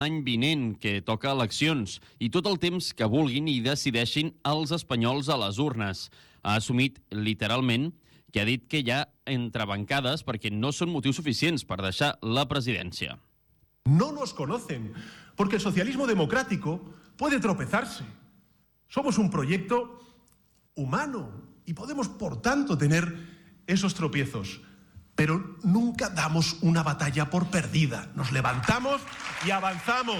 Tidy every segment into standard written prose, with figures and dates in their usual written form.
L'any vinent, que toca eleccions, i tot el temps que vulguin i decideixin els espanyols a les urnes. Ha assumit literalment que ha dit que hi ha entrebancades perquè no són motius suficients per deixar la presidència. No nos conocen, porque el socialismo democrático puede tropezarse. Somos un proyecto humano y podemos, por tanto, tener esos tropiezos. Pero nunca damos una batalla por perdida. Nos levantamos y avanzamos.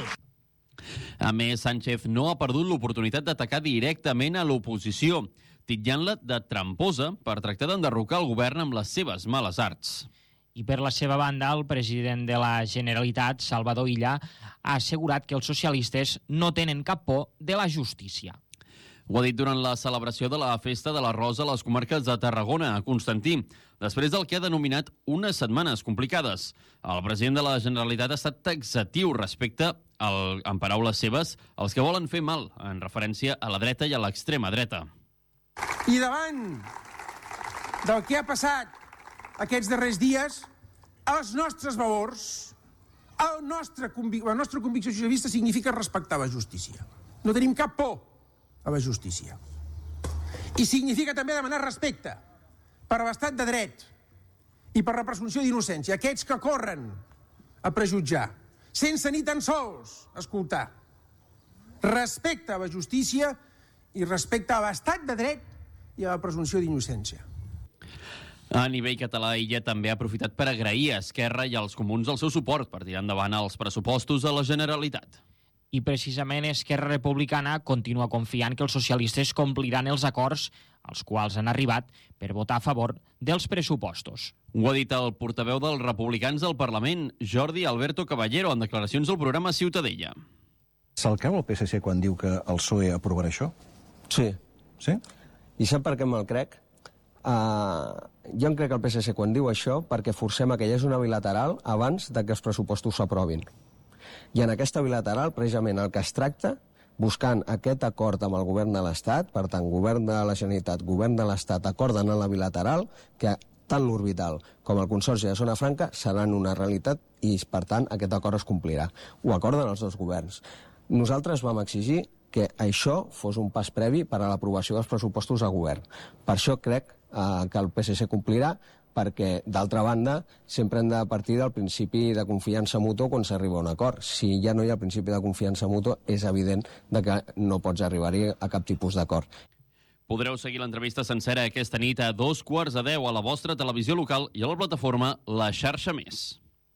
A més, Sánchez no ha perdut l'oportunitat d'atacar directament a l'oposició, titllant-la de tramposa per tractar d'enderrocar el govern amb les seves males arts. I per la seva banda, el president de la Generalitat, Salvador Illa, ha assegurat que els socialistes no tenen cap por de la justícia. Ho ha dit durant la celebració de la Festa de la Rosa a les comarques de Tarragona, a Constantí, després del que ha denominat unes setmanes complicades. El president de la Generalitat ha estat taxatiu respecte, en paraules seves, als que volen fer mal, en referència a la dreta i a l'extrema dreta. I davant del que ha passat aquests darrers dies, els nostres valors, la nostra convicció socialista significa respectar la justícia. No tenim cap por a la justícia. I significa també demanar respecte per a l'estat de dret i per la presumpció d'innocència. Aquests que corren a prejutjar, sense ni tan sols escoltar. Respecte a la justícia i respecte a l'estat de dret i a la presumpció d'innocència. A nivell català, Illa també ha aprofitat per agrair a Esquerra i als comuns el seu suport per tirar endavant els pressupostos de la Generalitat. I precisament Esquerra Republicana continua confiant que els socialistes compliran els acords als quals han arribat per votar a favor dels pressupostos. Ho ha dit el portaveu dels republicans al Parlament, Jordi Alberto Caballero, en declaracions al programa Ciutadella. Se'l creu el PSC quan diu que el PSOE aprovarà això? Sí. Sí? I sap per què me'l crec? Jo em crec el PSC quan diu això perquè forcem que hi hagi una bilateral abans de que els pressupostos s'aprovin. I en aquesta bilateral, precisament, el que es tracta, buscant aquest acord amb el govern de l'Estat, per tant, govern de la Generalitat, govern de l'Estat, acorden en la bilateral, que tant l'orbital com el Consorci de Zona Franca seran una realitat i, per tant, aquest acord es complirà. Ho acorden els dos governs. Nosaltres vam exigir que això fos un pas previ per a l'aprovació dels pressupostos a govern. Per això crec que el PSC complirà, perquè, d'altra banda, sempre hem de partir del principi de confiança mútua quan s'arriba a un acord. Si ja no hi ha el principi de confiança mútua, és evident que no pots arribar-hi a cap tipus d'acord. Podreu seguir l'entrevista sencera aquesta nit a 9:15 a la vostra televisió local i a la plataforma La Xarxa Més.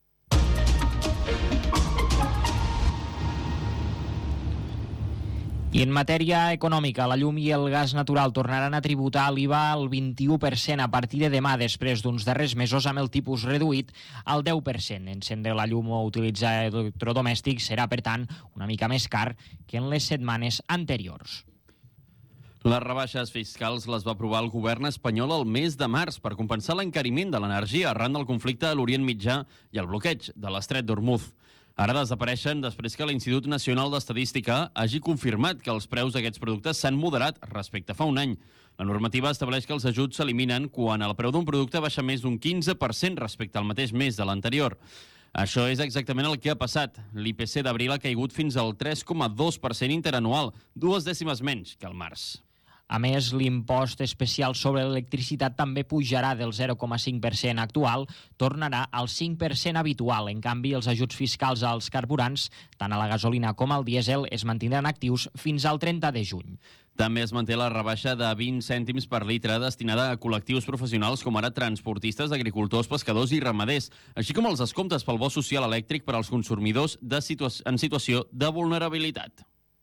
I en matèria econòmica, la llum i el gas natural tornaran a tributar l'IVA al 21% a partir de demà, després d'uns darrers mesos amb el tipus reduït al 10%. Encendre la llum o utilitzar electrodomèstics serà, per tant, una mica més car que en les setmanes anteriors. Les rebaixes fiscals les va aprovar el govern espanyol el mes de març per compensar l'encariment de l'energia arran del conflicte a l'Orient Mitjà i el bloqueig de l'Estret d'Hormuz. Ara desapareixen després que l'Institut Nacional d'Estadística hagi confirmat que els preus d'aquests productes s'han moderat respecte a fa un any. La normativa estableix que els ajuts s'eliminen quan el preu d'un producte baixa més d'un 15% respecte al mateix mes de l'anterior. Això és exactament el que ha passat. L'IPC d'abril ha caigut fins al 3,2% interanual, 2 dècimes menys que al març. A més, l'impost especial sobre l'electricitat també pujarà del 0,5% actual, tornarà al 5% habitual. En canvi, els ajuts fiscals als carburants, tant a la gasolina com al dièsel, es mantindran actius fins al 30 de juny. També es manté la rebaixa de 20 cèntims per litre destinada a col·lectius professionals com ara transportistes, agricultors, pescadors i ramaders, així com els descomptes pel bo social elèctric per als consumidors en situació de vulnerabilitat.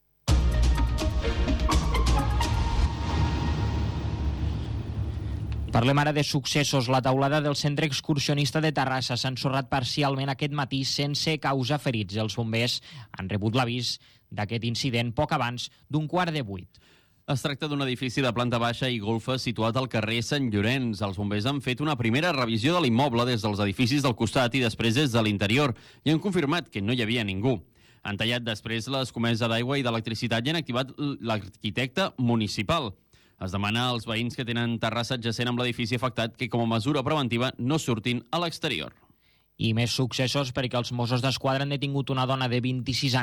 Parlem ara de successos. La taulada del centre excursionista de Terrassa s'ha ensorrat parcialment aquest matí sense causa ferits. Els bombers han rebut l'avís d'aquest incident poc abans d'7:15. Es tracta d'un edifici de planta baixa i golfes situat al carrer Sant Llorenç. Els bombers han fet una primera revisió de l'immoble des dels edificis del costat i després des de l'interior i han confirmat que no hi havia ningú. Han tallat després l'escomesa d'aigua i d'electricitat i han activat l'arquitecte municipal. Es demana als veïns que tenen terrassa adjacent amb l'edifici afectat que, com a mesura preventiva, no surtin a l'exterior. I més successos perquè els Mossos d'Esquadra han detingut una dona de 26 anys